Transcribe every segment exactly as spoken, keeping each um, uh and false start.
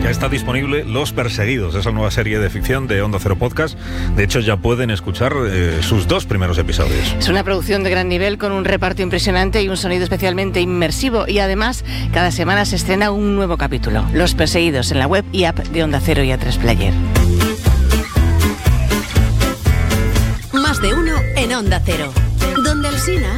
Ya está disponible Los Perseguidos, esa nueva serie de ficción de Onda Cero Podcast. De hecho, ya pueden escuchar eh, sus dos primeros episodios. Es una producción de gran nivel con un reparto impresionante y un sonido especialmente inmersivo. Y además, cada semana se estrena un nuevo capítulo. Los Perseguidos, en la web y app de Onda Cero y A tres Player. Más de uno en Onda Cero. Donde Alsina...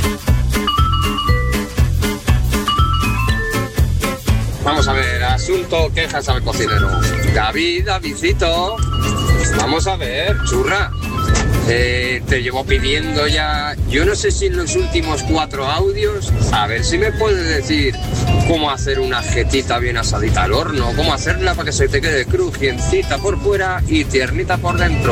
Vamos a ver, asunto quejas al cocinero. David, Davidcito, vamos a ver, churra. Eh, te llevo pidiendo ya, yo no sé si en los últimos cuatro audios, a ver si me puedes decir cómo hacer una jetita bien asadita al horno, cómo hacerla para que se te quede crujiencita por fuera y tiernita por dentro.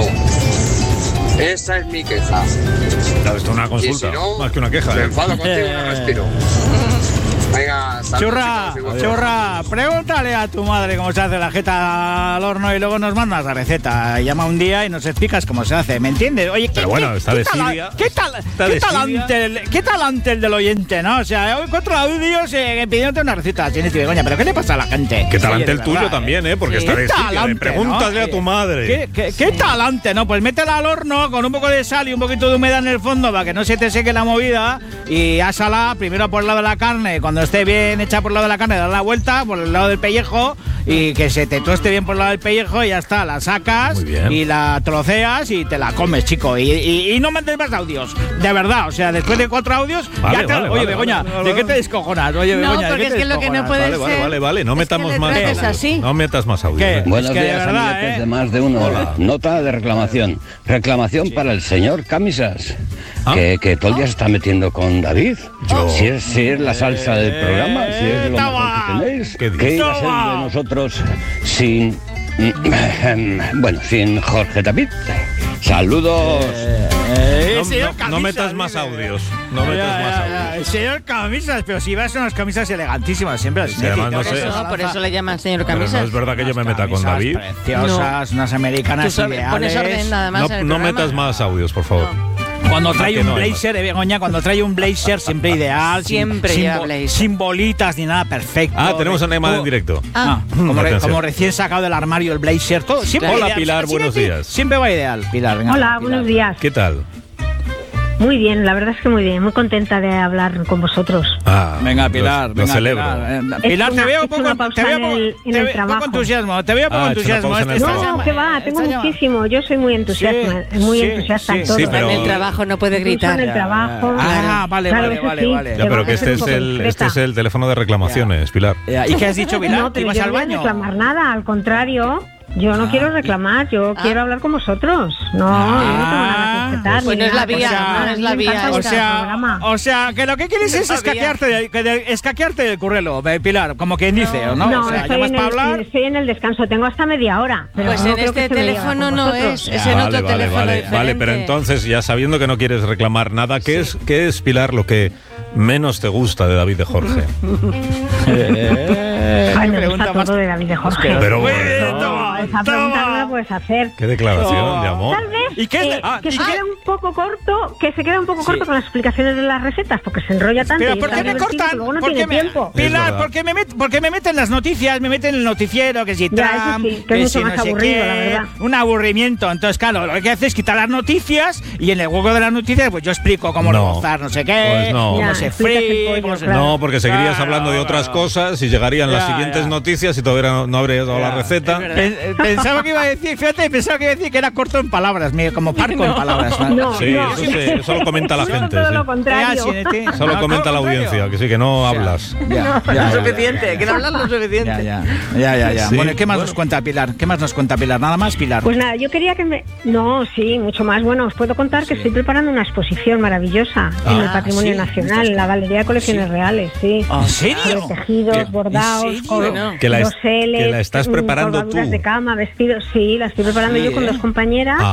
Esa es mi queja. Claro, esto es una consulta, si no, más que una queja. Me ¿eh? enfado contigo y no respiro. Venga, Churra, churra, pregúntale a tu madre cómo se hace la jeta al horno y luego nos mandas la receta. Llama un día y nos explicas cómo se hace, ¿me entiendes? Oye, pero bueno, está de Siria. ¿Qué tal, qué talante el, qué talante el del oyente, ¿no? O sea, hoy cuatro audios eh, pidiéndote una receta. Tienes que Begoña, pero ¿qué le pasa a la gente? Qué talante el tuyo también, ¿eh? Porque sí, está de Siria. Talante, Pregúntale ¿no? a tu madre. ¿Qué, qué, qué talante, no? Pues métela al horno con un poco de sal y un poquito de humedad en el fondo para que no se te seque la movida y ásala primero por el lado de la carne, cuando esté bien hecha por el lado de la carne, dar la vuelta por el lado del pellejo y que se te toste bien por el lado del pellejo y ya está, la sacas y la troceas y te la comes, chico. Y, y, y no mandes más audios, de verdad, o sea, después de cuatro audios, vale, ya te, vale, oye, vale, Begoña, vale, vale, ¿de vale. qué te descojonas? Oye, no, Begoña, porque ¿de qué es te que lo que no puede Vale, ser. vale, vale, vale, no es metamos que más es audios. así. No metas más audios. ¿Qué? Buenos es que días, de verdad, amiguetes ¿eh? de Más de Uno. Hola. Nota de reclamación. Reclamación sí. para el señor Camisas, ¿Ah? que, que todo el día se está metiendo con David. Yo. Si es, si es la salsa del programa, si es lo mejor que tenéis, ¿Qué ¿qué iba a ser de nosotros sin... bueno, sin Jorge David? Saludos. Eh, eh, No, señor no, Camisas, no metas más dice. audios. No Ya, metas ya, más ya. audios. El señor Camisas, pero si vas a unas camisas elegantísimas siempre. Sí, además no Por sé. eso, por eso le llaman señor Pero Camisas. no es verdad que yo me meta con David. Preciosas, unas Tú americanas sabes, ideales. pones orden nada más No, en el no programa. metas más audios, por favor. Cuando trae que un no hay blazer, eh, Begoña, cuando trae un blazer siempre ideal, sin- Siempre sin, lleva bo- blazer. sin bolitas ni nada, perfecto. Ah, tenemos una llamada en directo. Ah, como, re- Atención. como recién sacado del armario el blazer, todo. Siempre Hola, ideal. Pilar, Siempre- buenos siempre- días. Siempre va ideal, Pilar. Venga, Hola, Pilar. buenos días. ¿Qué tal? Muy bien, la verdad es que muy bien. Muy contenta de hablar con vosotros. Ah, Venga, Pilar, lo, venga, lo celebro. Pilar. Eh, Es Pilar, una- te veo es poco, una pausa te veo en poco, el- en te el veo trabajo. poco entusiasmo, te veo poco Ah, ha hecho una entusiasmo. pausa en el Este- trabajo. No, que va, tengo esta llama- muchísimo. Yo soy muy entusiasta, Sí, muy sí, entusiasta sí, en todo. sí, pero- En el trabajo no puede Incluso gritar. en el trabajo. Ah, vale, Claro, vale, eso vale, sí, vale. Ya, te pero vas que a este ser es un poco el este discreta. es el teléfono de reclamaciones, Pilar. Ya, ¿y qué has dicho, Pilar? No, ¿Que pero ibas yo al no voy a baño? reclamar nada, al contrario. Yo no Ah. quiero reclamar, yo Ah. quiero hablar con vosotros. No, yo no tengo nada que objetar. Pues ni no es la nada, vía, porque no a es mí la me vía encanta O vuestro sea, programa. o sea, que lo que quieres es No sabía. escaquearte, de- que de- escaquearte del currelo, eh, Pilar, como quien dice, ¿o no? No, o sea, estoy, llamas en para el, hablar. estoy en el descanso, tengo hasta media hora. Pero Pues no en creo que este se me lleve teléfono con no vosotros. es, es en otro teléfono vale, diferente. vale, pero entonces, ya sabiendo que no quieres reclamar nada, ¿qué, es, ¿qué es, Pilar, lo que menos te gusta de David de Jorge? Ay, me Pregunta gusta más- todo de David de Jorge. Pero, Pero bueno, bueno. toma, Esa pregunta no la toma. puedes hacer. ¿Qué declaración Oh. de amor? Tal vez ¿Y qué es de- eh, ah, que y se qué- queda un poco corto, que se queda un poco Sí. corto con las explicaciones de las recetas, porque se enrolla tanto. Pero y ¿por es qué tan me divertido cortan? que luego no ¿Por tiene qué me- tiempo. Es Pilar, verdad. ¿por qué me, met- por qué me meten las noticias? Me meten en el noticiero, que si Ya, eso Trump, sí, que es mucho si más no sé aburrido, qué, la verdad. un aburrimiento. Entonces, claro, lo que hace es quitar las noticias y en el hueco de las noticias pues yo explico cómo No. rebozar no sé qué, Pues no. cómo Ya, se explicas el fríe, pollo, cómo se... claro. No, porque seguirías Claro, hablando de otras claro. cosas y llegarían las Ya, siguientes ya. noticias y todavía no, no habrías dado la Ya, receta. es Pen- Pensaba que iba a decir, fíjate, pensaba que iba a decir que era corto en palabras, mira, como parco en palabras. No, Sí, no. eso, se- eso lo comenta la Solo gente. todo sí. lo contrario. Eso lo No, comenta todo la lo audiencia, contrario. que sí, que no O sea, hablas. Ya, ya, No ya, es ya, suficiente, que no hablas lo suficiente. Ya, ya, ya, ya, ya. Sí, Bueno, ¿qué más bueno. nos cuenta Pilar? ¿Qué más nos cuenta Pilar? Nada más, Pilar. Pues nada, yo quería que me... No, sí, mucho más. Bueno, os puedo contar que Sí. estoy preparando una exposición maravillosa en el Ah, Patrimonio sí, Nacional, en la Galería de Colecciones Sí. Reales, sí. ¿En serio? Sobre tejidos, ¿En bordados, serio? con Bueno. Que la es- doseles, que la estás mm, preparando colgaduras tú. de cama, vestidos. Sí, la estoy preparando Sí, yo con ¿eh? dos compañeras. Ahí.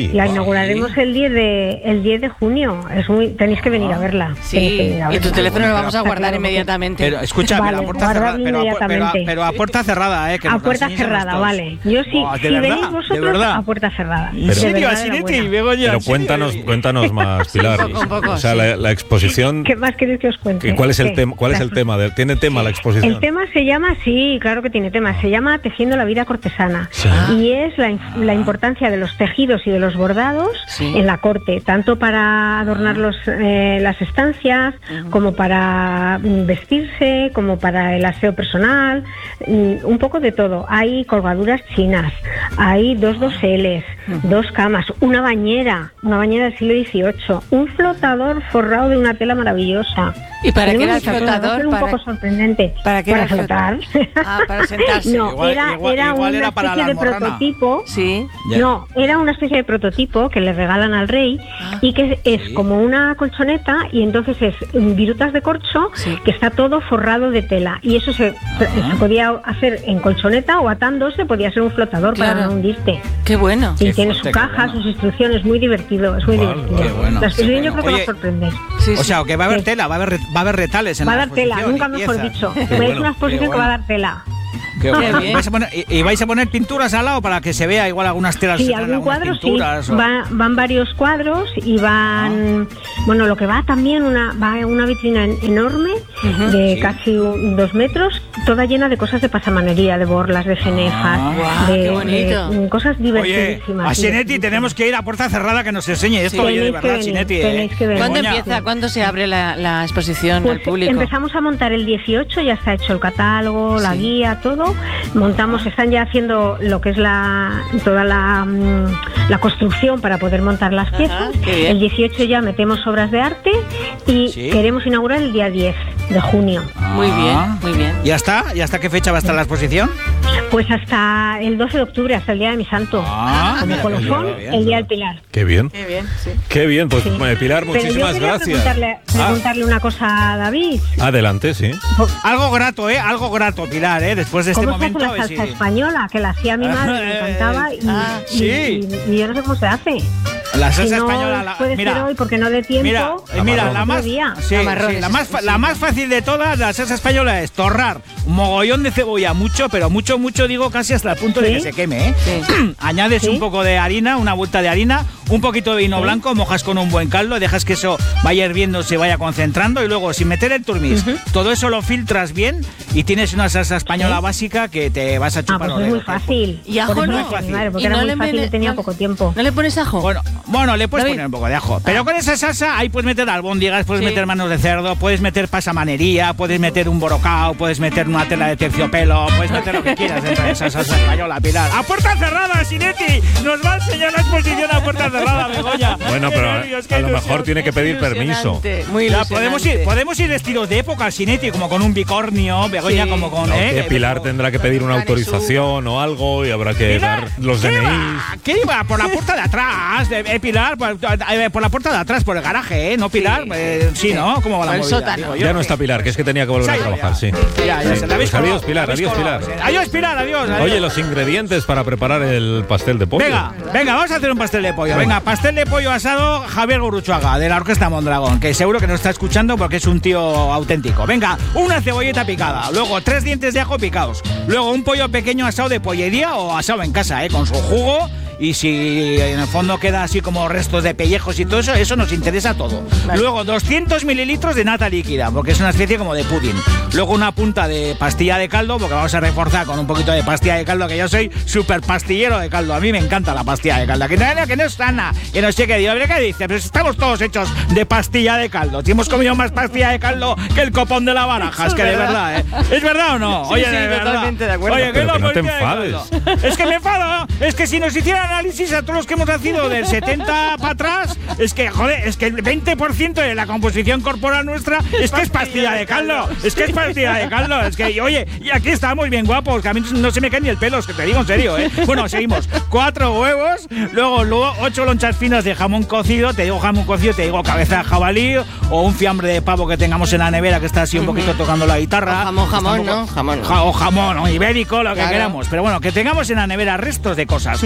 Sí. La inauguraremos el diez de el diez de junio. Es muy, tenéis que venir a verla. Sí, venir a y tu verla. teléfono lo vamos a guardar Claro, inmediatamente. Pero escucha, Vale, pero a puerta cerrada, guardadlo pero a, pu- pero, a, inmediatamente. pero a puerta cerrada, eh. Que A nos puerta enseñéis cerrada, los vale. dos. Yo sí, Oh, ¿de si verdad? venís ¿De vosotros, verdad? a puerta cerrada. ¿En De serio, verdad, Asinetti? enhorabuena. Begoña, Pero ¿en serio? cuéntanos, cuéntanos más, Pilar. poco, un poco, o sea, sí. la, la exposición. ¿Qué más queréis que os cuente? que- ¿Cuál es el ¿Qué? tema? ¿Cuál es el tema? de- ¿Tiene tema la exposición? El tema se llama, sí, claro que tiene tema, se llama Tejiendo la vida cortesana. Sí. Y es la, inf- la importancia de los tejidos y de los bordados Sí. en la corte, tanto para adornar los, eh, las estancias, como para mm, vestirse, como para el aseo personal, mm, un poco de todo. Hay colgaduras chinas, hay dos doseles, dos camas, una bañera, una bañera del siglo dieciocho, un flotador forrado de una tela maravillosa. ¿Y para qué era el Tenemos muchas cosas, va a flotador? ser un Para- poco sorprendente. ¿Para qué era el flotar. Ah, para sentarse. No, Igual- era, igual- era igual una era para especie la de almorrana. prototipo. Sí. Ya. No, era una especie de prototipo que le regalan al rey Ah. y que es Sí. como una colchoneta y entonces es mm, virutas de corcho Sí. que está todo forrado de tela y eso se, Ah. se podía hacer en colchoneta o atándose, podía ser un flotador Claro. para no hundirte. Qué bueno. Y Qué tiene fuerte, su qué caja, bueno. sus instrucciones, muy divertido, es muy Vale, divertido. qué bueno, La exposición qué yo creo que bueno. va a sorprender. Sí, O sí. sea, que va a haber Sí. tela, va a haber, va a haber retales en Va a la dar tela, exposición nunca y mejor piezas. dicho. Qué Es bueno, una exposición qué que va a bueno. dar tela. Qué bueno. bien. ¿Y vais a poner, y, y vais a poner pinturas al lado para que se vea igual algunas telas? Sí, algunas algún cuadro sí. pinturas o- Va- van varios cuadros y van, bueno, lo que va también una va una vitrina en- enorme de Sí. casi un- dos metros, toda llena de cosas de pasamanería, de borlas, de cenefas, Ah, guau, de, qué bonito. de, mm, cosas Oye, divertidísimas. a Sinetti divertidísimas. tenemos que ir a puerta cerrada que nos enseñe esto, Sí. oye, de Tenéis que verdad, venir, Sinetti. ¿eh? tenéis que venir. ¿Cuándo Begoña. empieza? ¿Cuándo se abre la, la exposición Pues al público? empezamos a montar el dieciocho, ya está hecho el catálogo, la Sí. guía, todo. Montamos, están ya haciendo lo que es la toda la, mm, la construcción para poder montar las Ajá, piezas. qué bien. El dieciocho ya metemos obras de arte y Sí. queremos inaugurar el día diez de junio. Muy bien, Ah. muy bien. ¿Ya está? ¿Y hasta qué fecha va a estar la exposición? Pues hasta el doce de octubre, hasta el día de mi santo. Ah, Como mira, colofón, qué bien. el día del Pilar. Qué bien. Qué bien, sí. Qué bien. Pues Sí. eh, Pilar, Pero yo muchísimas quería gracias. preguntarle, Ah, preguntarle una cosa a David. adelante, sí. Algo grato, ¿eh? Algo grato, Pilar, ¿eh? Después de este ¿Cómo se hace momento. la a ver salsa si- española? Que la hacía mi madre, me encantaba y, Ah, y- sí. y- y yo no sé cómo se hace. La salsa Si no española. la- puede mira, ser hoy porque no dé tiempo. Mira, eh, mira, la más, Otro día. sí, La marrón sí, la es más, fa- la exquisita. más fácil de todas, la salsa española es torrar un mogollón de cebolla, mucho, pero mucho, mucho, digo casi hasta el punto de ¿Sí? que se queme, ¿eh? Sí. Añades ¿Sí? un poco de harina, una vuelta de harina, un poquito de vino blanco, mojas con un buen caldo, dejas que eso vaya hirviendo, se vaya concentrando y luego sin meter el turmís, todo eso lo filtras bien y tienes una salsa española básicca que te vas a Ah, chupar pues los es muy dedos, ¿eh? fácil. ¿Y ajo Por eso no? lo hacía mi madre, porque ¿Y era no muy le fácil mete- y tenía no- poco tiempo. ¿No le pones ajo? Bueno, bueno, le puedes David. poner un poco de ajo. Pero con esa salsa ahí puedes meter albóndigas, puedes Sí. meter manos de cerdo, puedes meter pasamanería, puedes meter un borocao, puedes meter una tela de terciopelo, puedes meter lo que quieras dentro de esa salsa española, Pilar. ¡A puerta cerrada, Sinetti! Nos va a enseñar la exposición a puerta cerrada, Begoña. Bueno, Qué pero nervios, qué a lo ilusión. mejor tiene que pedir permiso. Ilusionante, Muy Ya, ilusionante. podemos ir, podemos ir vestidos de época, Sinetti, como con un bicornio, Begoña, Sí. como con... No, ¿eh? que Pilar Pero- tendrá que pedir una Canesú. autorización o algo y habrá que Pilar, dar los ¿qué D N va? Is. ¿Qué iba? Por la puerta de atrás, de, eh, Pilar, por, eh, por la puerta de atrás, por el garaje, ¿eh? ¿No, Pilar? Sí. Eh, sí, ¿no? ¿Cómo va la Por el movida? sótano. Digo yo. Ya no está Pilar, que es que tenía que volver Se a ha ido trabajar, ya. sí. Ya, ya, Sí. se la habéis Pues adiós, colado, Pilar, la habéis adiós, colado. Pilar. Adiós, Pilar, adiós. adiós. Oye, los ingredientes para preparar el pastel de pollo. Venga, venga, vamos a hacer un pastel de pollo. Venga, pastel de pollo asado Javier Gurruchaga, de la Orquesta Mondragón, que seguro que nos está escuchando porque es un tío auténtico. Venga, una cebolleta picada, luego tres dientes de ajo picados, luego un pollo pequeño asado de pollería o asado en casa, ¿eh? Con su jugo. Y si en el fondo queda así como restos de pellejos y todo eso, eso nos interesa todo. Vale. Luego doscientos mililitros de nata líquida, porque es una especie como de pudding. Luego una punta de pastilla de caldo, porque vamos a reforzar con un poquito de pastilla de caldo, que yo soy súper pastillero de caldo. A mí me encanta la pastilla de caldo. Que no, que no es sana, que no sé qué. Digo, ¿qué dice? Pero estamos todos hechos de pastilla de caldo. Si hemos comido más pastilla de caldo que el copón de la baraja, es que de verdad, ¿eh? ¿Es verdad o no? Sí, Oye, sí, de verdad. totalmente de acuerdo. Oye, ¿qué Pero es la que no te pastilla de enfades. caldo? Es que me enfado. Es que si nos hiciera análisis a todos los que hemos nacido del setenta para atrás, es que, joder, es que el veinte por ciento de la composición corporal nuestra es que es pastilla de caldo. Es que es pastilla de caldo. Es que, oye, y aquí estamos bien guapos, que a mí no se me cae ni el pelo, es que te digo en serio, ¿eh? Bueno, seguimos. Cuatro huevos, luego, luego ocho lonchas finas de jamón cocido. Te digo jamón cocido, te digo cabeza de jabalí o un fiambre de pavo que tengamos en la nevera que está así un poquito tocando la guitarra. O jamón, jamón, Está un ¿no? Jamón. Ja- o jamón, o ibérico, lo que Claro. queramos. Pero bueno, que tengamos en la nevera restos de cosas. Incluso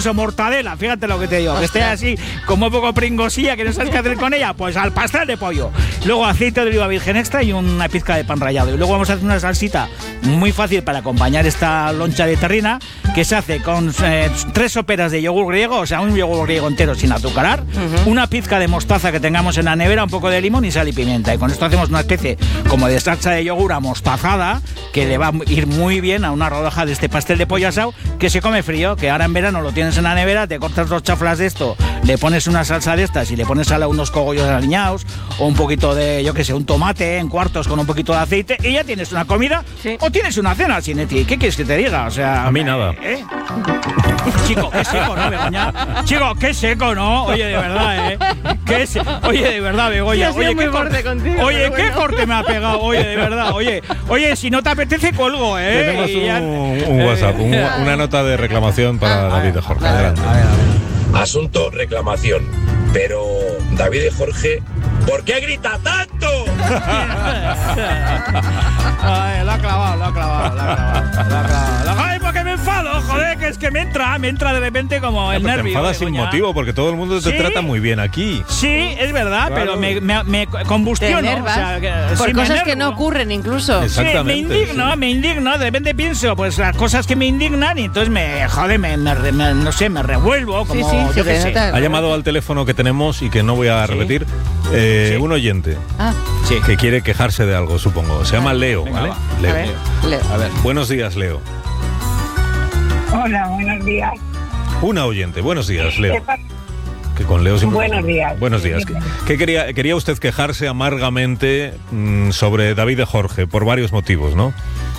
incluso mortadela, fíjate lo que te digo, que esté así como un poco pringosilla, que no sabes qué hacer con ella, pues al pastel de pollo. Luego aceite de oliva virgen extra y una pizca de pan rallado. Y luego vamos a hacer una salsita muy fácil para acompañar esta loncha de terrina, que se hace con eh, tres soperas de yogur griego, o sea, un yogur griego entero sin azucarar, uh-huh. una pizca de mostaza que tengamos en la nevera, un poco de limón y sal y pimienta. Y con esto hacemos una especie como de salsa de yogur amostazada, que le va a ir muy bien a una rodaja de este pastel de pollo asado, que se come frío, que ahora en verano lo tienes en la nevera, te cortas dos chaflas de esto, le pones una salsa de estas y le pones a unos cogollos aliñados, o un poquito de, yo qué sé, un tomate en cuartos con un poquito de aceite, y ya tienes una comida, sí. o tienes una cena, Chinetti. ¿Qué quieres que te diga? O sea, a mí nada. ¿eh? Chico, qué seco, ¿no, Begoña? Chico, qué seco, ¿no? Oye, de verdad, ¿eh? Qué se... Oye, de verdad, Begoña. Oye, qué corte contigo. Oye, qué bueno. corte me ha pegado. Oye, de verdad. Oye, oye, si no te apetece, colgo, ¿eh? Tenemos un, ya... un WhatsApp, un, una nota de reclamación para ah, David de Jorge. A ver, Adelante. A ver, a ver. Asunto reclamación. Pero, David y Jorge, ¿por qué grita tanto? Ay, lo ha clavado, lo ha clavado, lo ha clavado, lo ha clavado. Ay, porque me enfado, joder, que es que me entra, me entra de repente como el ya, nervio. Te enfadas sin motivo, porque todo el mundo te ¿Sí? trata muy bien aquí. Sí, es verdad, claro. pero me, me, me combustiono. O sea, que, por sí, cosas que no ocurren incluso. Sí, me indigno, sí. me indigno, de repente pienso, pues las cosas que me indignan y entonces me, joder, me, me, me no sé, me revuelvo, como sí, sí, yo sí, qué sé. Ha llamado al teléfono que tenemos y que no voy a ¿Sí? repetir, eh, ¿Sí? un oyente ah. sí. que quiere quejarse de algo, supongo. Se llama Leo, Venga, ¿vale? Va. Leo. A ver, Leo. A ver, buenos días, Leo. Hola, buenos días. Una oyente, buenos días, Leo. Que con Leo siempre... Buenos días. Buenos días. ¿Qué, qué quería, quería usted quejarse amargamente mmm, sobre David de Jorge? Por varios motivos, ¿no?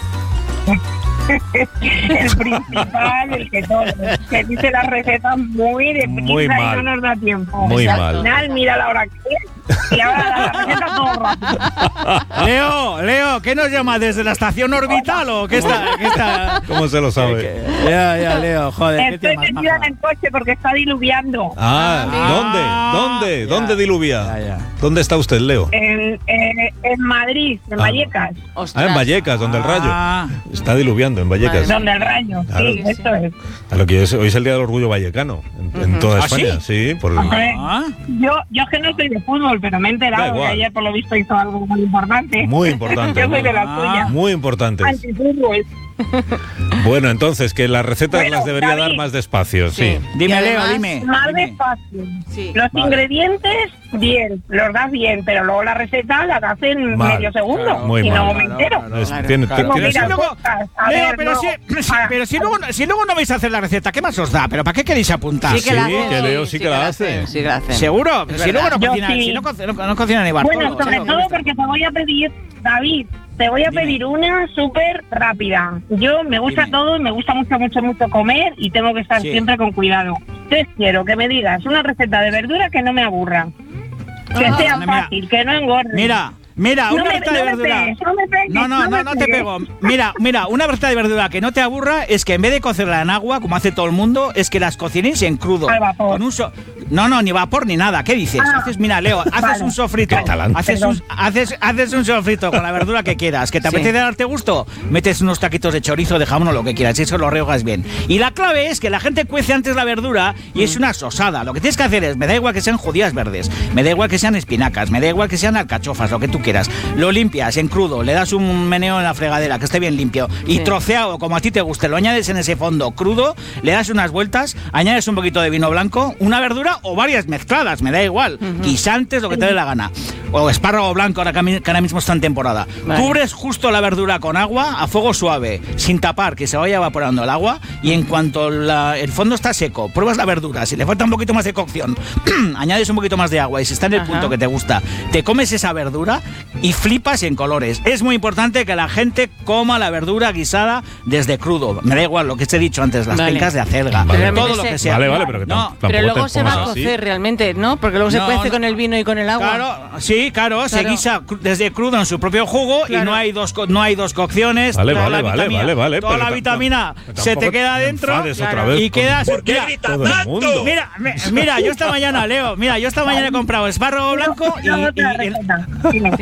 El principal, el que todo, que dice las recetas muy deprisa y no nos da tiempo. Muy o sea, mal. Al final mira la hora que es y ahora la receta todo rápido. Leo, Leo, ¿qué nos llama? ¿Desde la estación orbital o qué está? Qué está? ¿Cómo se lo sabe? Ya, ya, Leo, joder. Estoy metida en el coche porque está diluviando. Ah, Ah, ¿dónde? ¿Dónde? ya, ¿Dónde diluvia? ya, ya. ¿Dónde está usted, Leo? En, en, en Madrid, en Ah. Vallecas. Ah, en Vallecas, donde el rayo. Ah. Está diluviando en Vallecas. Donde el rayo, Claro. sí, eso es. A lo que es, hoy es el Día del Orgullo Vallecano, en, en toda ¿Ah, España. sí? Sí, por el... Hombre, Ah. yo, yo que no soy de fútbol, pero me he Da enterado igual. que ayer por lo visto hizo algo muy importante. Muy importante. Yo soy de la Ah. suya. Muy importante. Antifútbol. Bueno, entonces, que las recetas Bueno, las debería David. dar más despacio, sí. Sí. Dime, Y Leo, además, dime. Más dime. despacio. Sí. Los Vale. ingredientes, bien, los das bien, pero luego la receta la das en Mal. medio segundo. Claro, muy y mal. no me Claro, entero. claro, Es- claro. tiene- Claro. Tengo tiene- que ir a luego- podcast, a Leo, ver, pero, no, si, si- a- pero si, luego, si luego no vais a hacer la receta, ¿qué más os da? ¿Pero para qué queréis apuntar? Sí que la Sí, hacen, que Leo sí que la hace. hacen, Sí que la hacen. ¿Seguro? Es Si luego no Yo cocina, sí. si no, co- no, no cocina ni Bartolo. Bueno, sobre ¿sabes? todo porque te voy a pedir, David, te voy a Dime. pedir una súper rápida. Yo me gusta Dime. todo, me gusta mucho, mucho, mucho comer y tengo que estar Sí. siempre con cuidado. Entonces quiero que me digas una receta de verdura que no me aburra. Que Ah, sea mira. fácil, que no engorde. Mira, mira, No una me- receta no de me verdura. pegues, no me pegues, No, no, no no, me no te pegues. pego. Mira, mira, una receta de verdura que no te aburra es que en vez de cocerla en agua, como hace todo el mundo, es que las cocinéis en crudo. Al vapor. Con un so- No, no, ni vapor ni nada. ¿Qué dices? Ah, haces, mira, Leo, haces vale. un sofrito. Catalán. Haces un, haces, haces un sofrito con la verdura que quieras. ¿Que te Sí. apetece darte gusto? Metes unos taquitos de chorizo, de jamón o lo que quieras. Y eso lo rehogas bien. Y la clave es que la gente cuece antes la verdura y es una sosada. Lo que tienes que hacer es, me da igual que sean judías verdes, me da igual que sean espinacas, me da igual que sean alcachofas, lo que tú quieras. Lo limpias en crudo, le das un meneo en la fregadera, que esté bien limpio. Y Sí. troceado, como a ti te guste, lo añades en ese fondo crudo, le das unas vueltas, añades un poquito de vino blanco, una verdura o varias mezcladas, me da igual. Guisantes, lo que te dé la gana. O espárrago blanco, ahora que a mí- que ahora mismo está en temporada. Vale. Cubres justo la verdura con agua a fuego suave, sin tapar, que se vaya evaporando el agua. Y en cuanto la- el fondo está seco, pruebas la verdura. Si le falta un poquito más de cocción, añades un poquito más de agua. Y si está en el Ajá. punto que te gusta, te comes esa verdura y flipas en colores. Es muy importante que la gente coma la verdura guisada desde crudo. Me da igual lo que te he dicho antes, las Vale. pencas de acelga, Vale. todo lo Realmente que se- sea. Vale, vale, pero que No, tam- tampoco Pero luego te se va a pongas así. cocer realmente, ¿no? Porque luego se No, cuece no. con el vino y con el agua. Claro, sí, claro, se Claro. guisa cru- desde crudo en su propio jugo y Claro. no hay dos co- no hay dos cocciones. Vale, toda vale, la vale, vitamina- vale, vale, Toda pero la tam- vitamina tam- se te tampoco queda te dentro enfades otra Claro. vez y con- quedas. ¿Por qué mira, grita todo el tanto? mundo. mira, mi- mira, yo esta mañana, Leo, mira, yo esta mañana he comprado espárrago blanco y, Yo otra y- y- receta. Dime. Sí.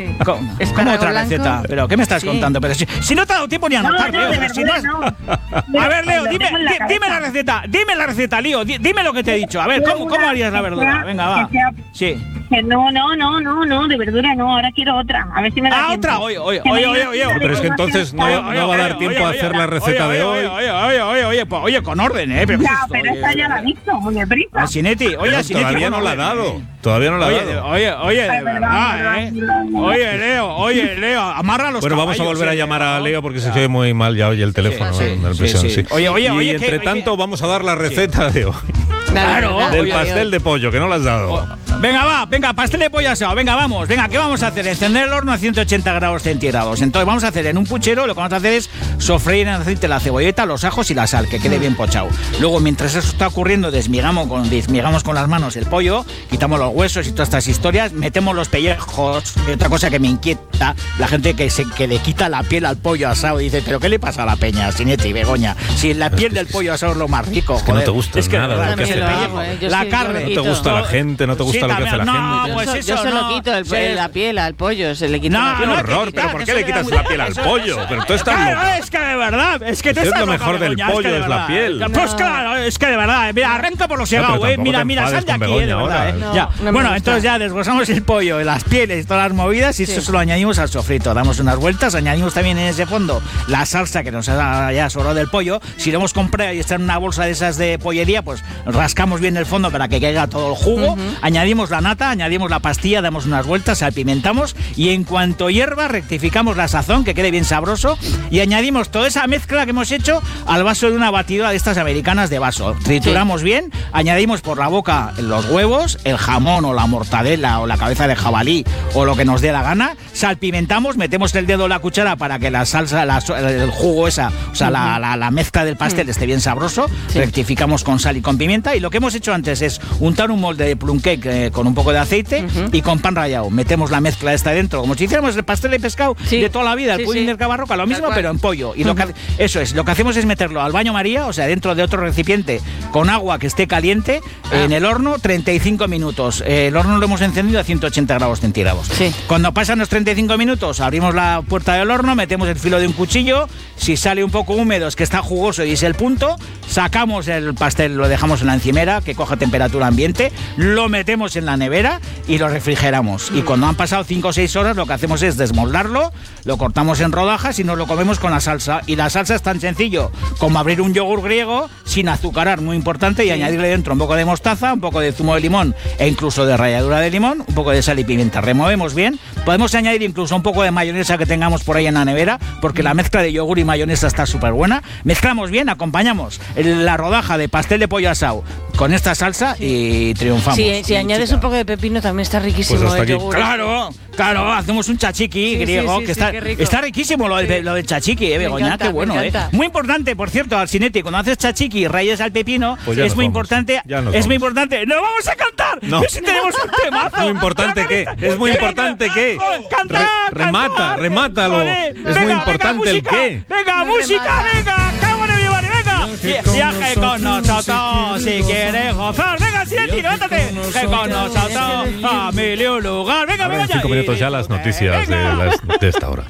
¿Cómo, ¿cómo otra blanco? receta? ¿Pero qué me estás Sí. contando? Pero si, si no te ha dado tiempo ni a anotar, no, Leo. de pero si no verdura has- no. A ver, Leo, Lo dime, tengo en la di- dime cabeza. la receta. Dime la receta, Leo. di- Dime lo que te he dicho. A ver, ¿cómo, cómo harías la verdura? Venga, va. Que sea- Sí. que no, no, no, no, no, de verdura no. Ahora quiero otra. A ver si me da Ah, tiempo. otra. Oye, oye, Que me oye, digas oye, oye. si Pero es que me entonces no, Oye, no va a dar tiempo a hacer la receta de hoy. Oye, oye, oye, oye, oye, pues, oye, con orden, ¿eh? Pero, Ya, pero esta ya la he visto, muy deprisa. A Sinetti, oye, a Sinetti. Todavía no con la ha orden, dado. ¿eh? Todavía no la ha Oye, de- dado. oye, oye, de Ay, verdad, verdad, verdad, ¿eh? verdad. Oye, Leo, oye, Leo, amarra los Bueno, vamos a caballos, volver a ¿eh? llamar a Leo porque se oye muy mal ya hoy el teléfono. sí, en el sí, prisión, sí. sí. Oye, oye, y oye, ¿qué- entre qué- tanto vamos a dar la receta de hoy. Claro, Del oye, pastel oye. de pollo, que no la has dado. Venga, va, venga, pastel de pollo asado, venga, vamos, venga, ¿qué vamos a hacer? Encender el horno a ciento ochenta grados centígrados. Entonces vamos a hacer en un puchero, lo que vamos a hacer es sofreír en aceite la cebolleta, los ajos y la sal, que quede bien pochado. Luego, mientras eso está ocurriendo, desmigamos con, desmigamos con las manos el pollo, quitamos los huesos y todas estas historias, metemos los pellejos. Y otra cosa que me inquieta, la gente que, se, que le quita la piel al pollo asado y dice, ¿pero qué le pasa a la peña, Sinetti y Begoña? Si la piel del pollo asado es lo más rico, Es que no joder. te gusta Es que, nada verdad, lo que es hace el la pellejo, gente. Yo la sí, yo carne. lo No te quito. gusta la gente, no te gusta Sí, lo que hace la también, gente. no, Yo, pues so- eso yo se lo no, quito el, sí. la piel al pollo, se le quita No, la ¡Qué piel. no, horror! que ¿Pero quitar, por que qué eso le quitas queda la muy- piel al eso- pollo? eso- Pero tú estás Claro, loco. es que de verdad, es que tú Es estás lo loca, mejor del Begoña, pollo, de es la verdad. piel. Pues claro, es que de verdad, mira, arranca por los No, pero segados, eh. tampoco Mira, te mira, enfades sal de con aquí, eh, de Begoña verdad, ahora. eh. No, Ya. no me Bueno, gusta. entonces ya desglosamos el pollo, las pieles, todas las movidas y Sí. eso se lo añadimos al sofrito. Damos unas vueltas, añadimos también en ese fondo la salsa que nos ha ya sobrado del pollo. Si lo hemos comprado y está en una bolsa de esas de pollería, pues rascamos bien el fondo para que caiga todo el jugo. Ujú. Añadimos la nata, añadimos la pastilla, damos unas vueltas, salpimentamos y en cuanto hierva rectificamos la sazón, que quede bien sabroso, y añadimos toda esa mezcla que hemos hecho al vaso de una batidora de estas americanas de vaso. Trituramos bien, añadimos por la boca los huevos, el jamón o la mortadela o la cabeza de jabalí o lo que nos dé la gana, salpimentamos, metemos el dedo en la cuchara para que la salsa, la so- el jugo esa, o sea, la, la- la mezcla del pastel esté bien sabroso, Sí. rectificamos con sal y con pimienta, y lo que hemos hecho antes es untar un molde de plum cake eh, con un poco de aceite Ujú. y con pan rallado. Metemos la mezcla esta dentro, como si hiciéramos el pastel de pescado Sí. de toda la vida, el Sí, pudding sí. del Cabarroca, lo Tal mismo cual. pero en pollo. Y lo que, hace- eso es, lo que hacemos es meterlo al baño María, o sea, dentro de otro recipiente con agua que esté caliente, Ah. en el horno treinta y cinco minutos. Eh, el horno lo hemos encendido a ciento ochenta grados centígrados. Sí. Cuando pasan los treinta y cinco minutos, abrimos la puerta del horno, metemos el filo de un cuchillo, si sale un poco húmedo es que está jugoso y es el punto, sacamos el pastel, lo dejamos en la encimera, que coja temperatura ambiente, lo metemos en la nevera y lo refrigeramos. Y cuando han pasado cinco o seis horas, lo que hacemos es desmoldarlo, lo cortamos en rodajas y nos lo comemos con la salsa. Y la salsa es tan sencillo como abrir un yogur griego sin azucarar, muy importante, y añadirle dentro un poco de mostaza, un poco de zumo de limón e incluso de ralladura de limón, un poco de sal y pimienta. Removemos bien. Podemos añadir incluso un poco de mayonesa que tengamos por ahí en la nevera, porque la mezcla de yogur y mayonesa está súper buena. Mezclamos bien, acompañamos el- la rodaja de pastel de pollo asado con esta salsa y triunfamos. Si, si Y, añades chica, un poco de pepino también está riquísimo Pues hasta el aquí. yogur. Claro, claro, hacemos un chachiqui Sí, griego, sí, sí, que sí, está, qué rico. está riquísimo lo del, Sí. lo del chachiqui, eh, Me Begoña, encanta, qué bueno, me eh. encanta. Muy importante, por cierto, Alcinetti, cuando haces chachiqui y rayas al pepino, Pues ya es nos muy vamos, importante, ya nos es muy vamos. importante. ¡No vamos a cantar! No. Si tenemos un temazo. Muy importante que, es muy importante que. Cantar, Re- remata, cantar. remátalo. Joder, Es venga, muy importante venga, el música, qué. Venga, No música, remata. venga, cámara de Vivari, venga. Viaje con nosotros si quieres gozar. Venga, Sieti, levántate. Que con nosotros a mil y un lugar. Venga, Ahora en Begoña. cinco minutos ya las noticias de, Venga. las- de esta hora.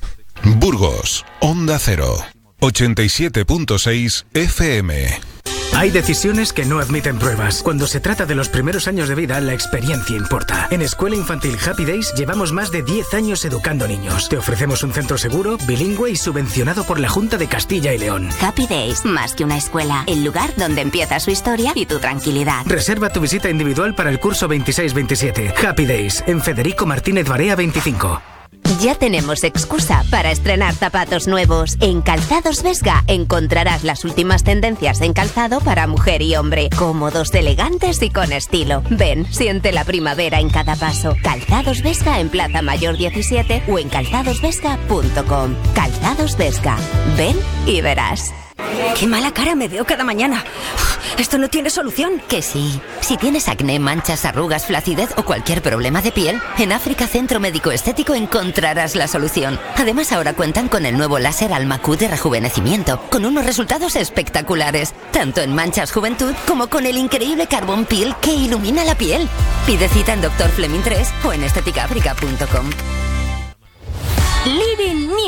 Burgos, Onda Cero, ochenta y siete punto seis F M. Hay decisiones que no admiten pruebas. Cuando se trata de los primeros años de vida, la experiencia importa. En Escuela Infantil Happy Days llevamos más de diez años educando niños. Te ofrecemos un centro seguro, bilingüe y subvencionado por la Junta de Castilla y León. Happy Days, más que una escuela, el lugar donde empieza su historia y tu tranquilidad. Reserva tu visita individual para el curso veintiséis veintisiete. Happy Days, en Federico Martínez Barea veinticinco. Ya tenemos excusa para estrenar zapatos nuevos. En Calzados Vesga encontrarás las últimas tendencias en calzado para mujer y hombre, cómodos, elegantes y con estilo. Ven, siente la primavera en cada paso. Calzados Vesga en Plaza Mayor diecisiete o en calzados vesga punto com. Calzados Vesga. Ven y verás. Qué mala cara me veo cada mañana. ¿Esto no tiene solución? Que sí. Si tienes acné, manchas, arrugas, flacidez o cualquier problema de piel, en África Centro Médico Estético encontrarás la solución. Además, ahora cuentan con el nuevo láser Alma Q de rejuvenecimiento, con unos resultados espectaculares, tanto en manchas juventud como con el increíble Carbon Peel que ilumina la piel. Pide cita en Doctor Fleming tres o en estética áfrica punto com.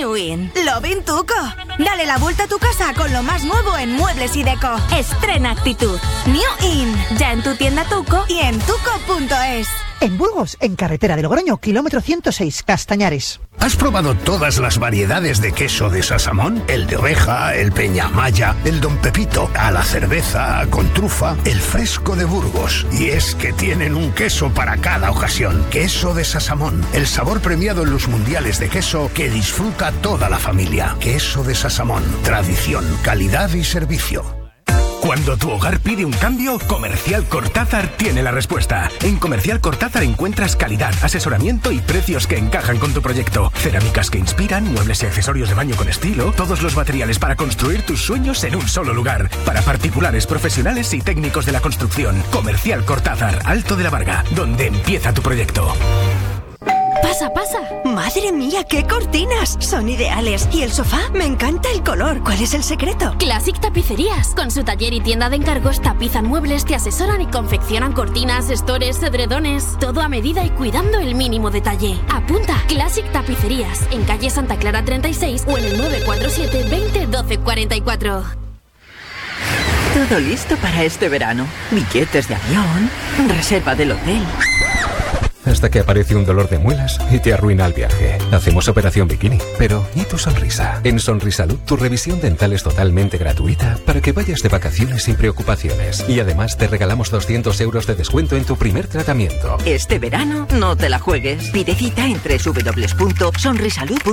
New In. Lovin Tuco. Dale la vuelta a tu casa con lo más nuevo en muebles y deco. Estrena actitud. New In. Ya en tu tienda Tuco y en tuco punto es. En Burgos, en carretera de Logroño, kilómetro ciento seis, Castañares. ¿Has probado todas las variedades de queso de Sasamón? El de oveja, el peñamaya, el Don Pepito, a la cerveza, con trufa, el fresco de Burgos. Y es que tienen un queso para cada ocasión. Queso de Sasamón, el sabor premiado en los mundiales de queso que disfruta toda la familia. Queso de Sasamón, tradición, calidad y servicio. Cuando tu hogar pide un cambio, Comercial Cortázar tiene la respuesta. En Comercial Cortázar encuentras calidad, asesoramiento y precios que encajan con tu proyecto. Cerámicas que inspiran, muebles y accesorios de baño con estilo, todos los materiales para construir tus sueños en un solo lugar. Para particulares, profesionales y técnicos de la construcción. Comercial Cortázar, Alto de la Varga, donde empieza tu proyecto. Pasa, pasa. Madre mía, qué cortinas. Son ideales. Y el sofá, me encanta el color. ¿Cuál es el secreto? Classic Tapicerías. Con su taller y tienda de encargos tapizan muebles, te asesoran y confeccionan cortinas, estores, edredones. Todo a medida y cuidando el mínimo detalle. Apunta, Classic Tapicerías. En calle Santa Clara treinta y seis o en el nueve cuatro siete, veinte, doce, cuarenta y cuatro. Todo listo para este verano. Billetes de avión, reserva del hotel. Hasta que aparece un dolor de muelas y te arruina el viaje. Hacemos operación bikini. Pero, ¿y tu sonrisa? En Sonrisalud, tu revisión dental es totalmente gratuita para que vayas de vacaciones sin preocupaciones. Y además te regalamos doscientos euros de descuento en tu primer tratamiento. Este verano, no te la juegues. Pide cita en doble u doble u doble u punto sonrisalud punto es.